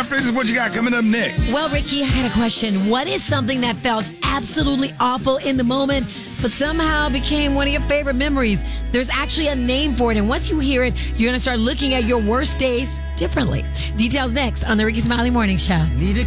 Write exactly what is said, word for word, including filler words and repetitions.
after. This is what you got coming up next. Well, Ricky, I got a question. What is something that felt absolutely awful in the moment, but somehow became one of your favorite memories? There's actually a name for it, and once you hear it, you're going to start looking at your worst days differently. Details next on the Ricky Smiley Morning Show.